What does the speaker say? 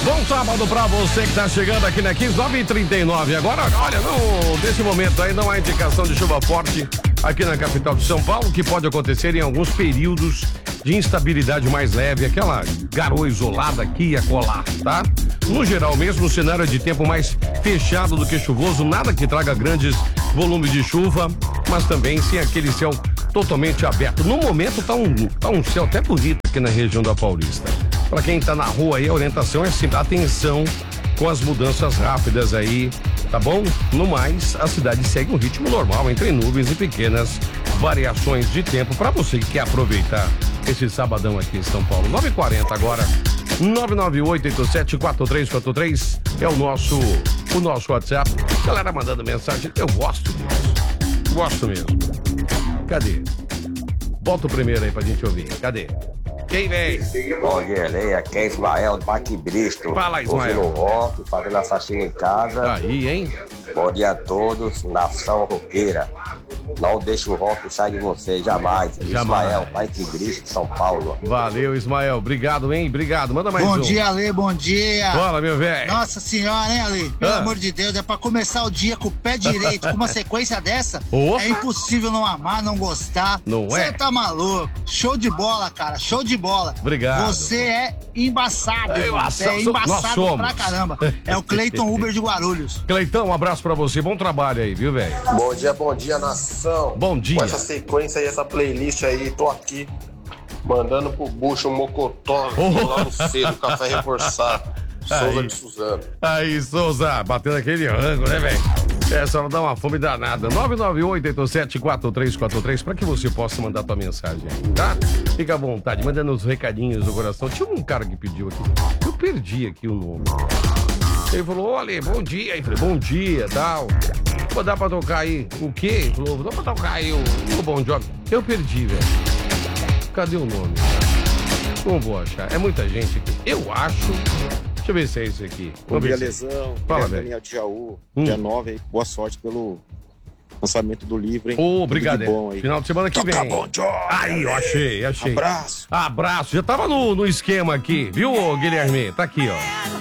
Bom sábado pra você que tá chegando aqui na 9h39. Agora, olha, nesse momento aí não há indicação de chuva forte aqui na capital de São Paulo, que pode acontecer em alguns períodos de instabilidade mais leve, aquela garoa isolada aqui e acolá, tá? No geral mesmo, o cenário é de tempo mais fechado do que chuvoso, nada que traga grandes volumes de chuva, mas também sem aquele céu totalmente aberto. No momento tá um céu até bonito aqui na região da Paulista. Para quem tá na rua aí, a orientação é sempre atenção com as mudanças rápidas aí, tá bom? No mais, a cidade segue um ritmo normal entre nuvens e pequenas variações de tempo para você que quer aproveitar esse sabadão aqui em São Paulo. 9h40 agora, 998874343 é o nosso WhatsApp. Galera mandando mensagem, eu gosto disso. Gosto mesmo. Cadê? Bota o primeiro aí pra gente ouvir. Cadê? Quem vem? Bom dia, Lei. Aqui é Ismael do Parque Bristo. Fala, Ismael. Ouvindo rock, fazendo a faxina em casa. Aí, hein? Bom dia a todos, nação roqueira. Não deixe o rock sair de você, jamais. Ismael, Parque Bristo, São Paulo. Valeu, Ismael. Obrigado, hein? Obrigado. Manda mais bom um. Bom dia, Ale. Bom dia. Fala, meu velho. Nossa senhora, hein, Ale? Pelo amor de Deus, é pra começar o dia com o pé direito, com uma sequência dessa. Opa. É impossível não amar, não gostar. Não é? Você tá maluco. Show de bola, cara. Show de bola. Obrigado. Você é embaçado. É embaçado pra caramba. É o Cleiton Uber de Guarulhos. Cleitão, um abraço pra você. Bom trabalho aí, viu, velho? Bom dia, nação. Bom dia. Com essa sequência aí, essa playlist aí, tô aqui mandando pro bucho um mocotó lá no cedo, café reforçado. Souza de Suzano. Aí, Souza, batendo aquele rango, né, velho? Essa hora dá uma fome danada. 998874343 pra que você possa mandar tua mensagem aí, tá? Fica à vontade, mandando os recadinhos do coração. Tinha um cara que pediu aqui. Eu perdi aqui o nome. Ele falou, olha, bom dia. Aí falei, bom dia, tal. Pô, dá pra tocar aí o quê? Ele falou, dá pra tocar aí o Bon Jovi. Eu perdi, velho. Cadê o nome? Não vou achar. É muita gente aqui. Eu acho... Deixa eu ver se é isso aqui. Bom dia, Lesão. Fala, velho. Daniel de Jaú, dia 9 aí. Boa sorte pelo lançamento do livro, hein? Obrigado. Final de semana que vem. Bom Jovi. Aí, ó, achei. Abraço. Já tava no esquema aqui, viu, Guilherme? Tá aqui, ó.